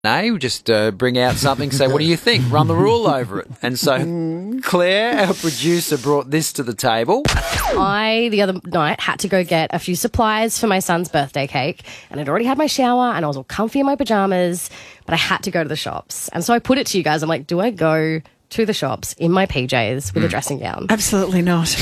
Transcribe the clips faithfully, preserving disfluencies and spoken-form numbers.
A, we just uh, bring out something, say, what do you think? Run the rule over it. And so Claire, our producer, brought this to the table. I, the other night, had to go get a few supplies for my son's birthday cake, and I'd already had my shower, and I was all comfy in my pajamas, but I had to go to the shops. And so I put it to you guys. I'm like, do I go to the shops in my P Js with mm. a dressing gown? Absolutely not.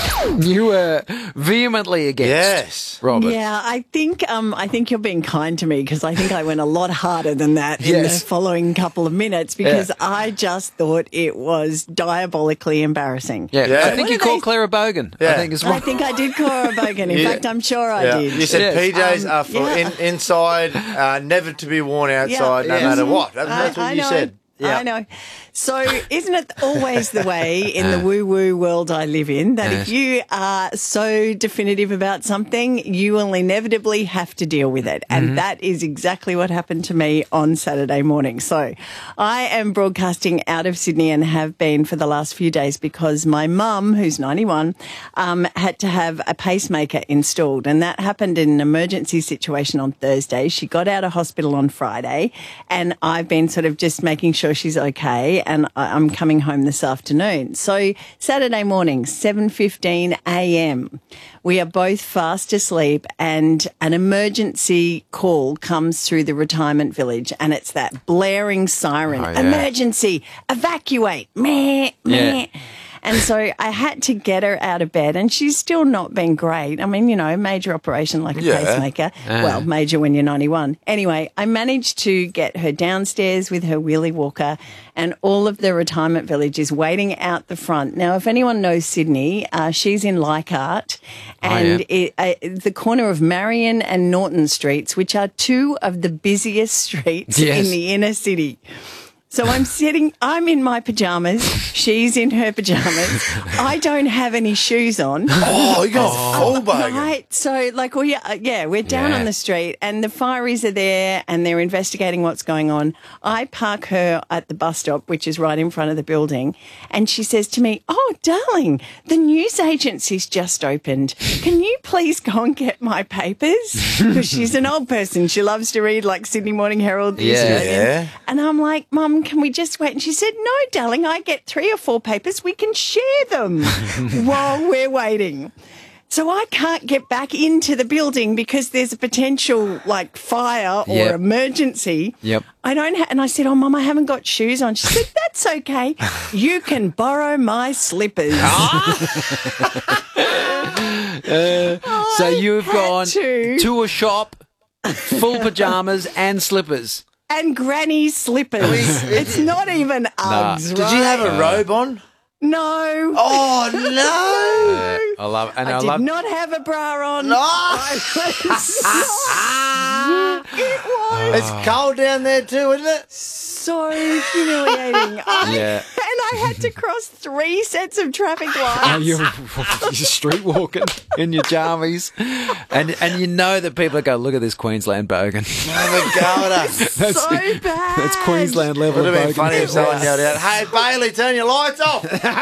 You were vehemently against, yes, Robert. Yeah, I think um, I think you're being kind to me because I think I went a lot harder than that in yes. the following couple of minutes because yeah. I just thought it was diabolically embarrassing. Yeah, yeah. I think you called they... Claire a bogan. Yeah. I think as well. I think I did call her a bogan. In yeah. fact, I'm sure I yeah. did. You said yes. P Js um, are for yeah. in, inside, uh, never to be worn outside, yeah. no yes. matter what. That's I, what I you know. said. Yeah. I know. So isn't it always the way in the woo-woo world I live in that yes. if you are so definitive about something, you will inevitably have to deal with it. And mm-hmm. that is exactly what happened to me on Saturday morning. So I am broadcasting out of Sydney and have been for the last few days because my mum, who's ninety-one, um, had to have a pacemaker installed. And that happened in an emergency situation on Thursday. She got out of hospital on Friday and I've been sort of just making sure she's okay. And I'm coming home this afternoon. So Saturday morning, seven fifteen a.m., we are both fast asleep and an emergency call comes through the retirement village and it's that blaring siren. Oh, yeah. Emergency, evacuate, meh, meh. Yeah. And so I had to get her out of bed and she's still not been great. I mean, you know, major operation like a yeah. pacemaker. Uh. Well, major when you're ninety-one. Anyway, I managed to get her downstairs with her wheelie walker and all of the retirement village is waiting out the front. Now, if anyone knows Sydney, uh, she's in Leichhardt and oh, yeah. it, uh, the corner of Marion and Norton Streets, which are two of the busiest streets yes. in the inner city. So I'm sitting, I'm in my pajamas, she's in her pajamas. I don't have any shoes on. Oh, you got oh. full bag. Right. So, like, we, uh, yeah, we're down yeah. on the street and the fireys are there and they're investigating what's going on. I park her at the bus stop, which is right in front of the building. And she says to me, oh, darling, the news agency's just opened. Can you please go and get my papers? Because she's an old person. She loves to read, like, Sydney Morning Herald, The yeah. Australian. Yeah. And I'm like, Mum, can we just wait? And she said, no, darling, I get three or four papers. We can share them while we're waiting. So I can't get back into the building because there's a potential, like, fire or yep. emergency. Yep. I don't ha- and I said, oh, Mum, I haven't got shoes on. She said, that's okay. You can borrow my slippers. uh, so you've gone to. to a shop, full pajamas and slippers. And granny slippers. It's not even Uggs, Nah. right? Did you have a robe on? No. Oh, no. Uh, I love and I, I, did love not have a bra on. No. It was It's cold down there too, isn't it? so humiliating. I, Yeah. And I had to cross three sets of traffic lights. Oh, you're, you're street walking in your jammies, and and you know that people are going, look at this Queensland bogan. Oh, the golder. so bad. That's Queensland level. Would have been bogan. funny if someone yelled out, hey, Bailey, turn your lights off.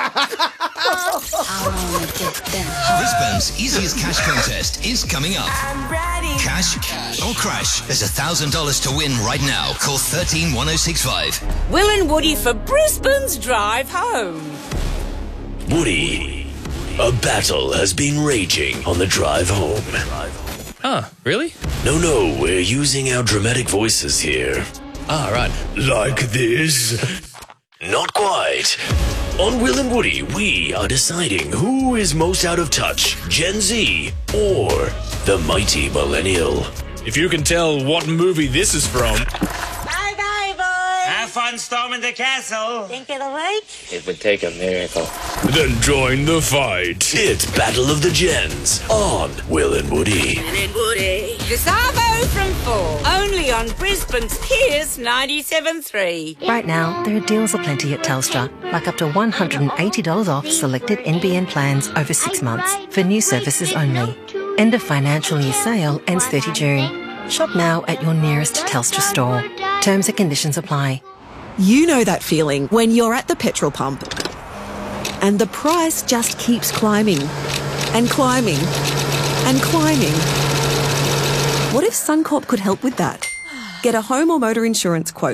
Brisbane's easiest cash contest is coming up. I'm ready. Cash, cash or crash. There's a thousand dollars to win right now. Call thirteen one oh six five. Will and Woody for Brisbane's drive home. Woody, a battle has been raging on the drive home. Oh, really? No, no, we're using our dramatic voices here. Ah, right. Like this? Not quite. On Will and Woody, we are deciding who is most out of touch, Gen Z or the mighty millennial. If you can tell what movie this is from. Bye-bye, boys. Have fun storming the castle. Think it'll work? It would take a miracle. Then join the fight. It's Battle of the Gens on Will and Woody. Will and Woody. Gustavo from four. Only on Brisbane's Piers ninety-seven point three. Right now, there are deals aplenty at Telstra, like up to one hundred eighty dollars off selected N B N plans over six months for new services only. End of financial year sale ends thirtieth of June. Shop now at your nearest Telstra store. Terms and conditions apply. You know that feeling when you're at the petrol pump and the price just keeps climbing and climbing and climbing. What if Suncorp could help with that? Get a home or motor insurance quote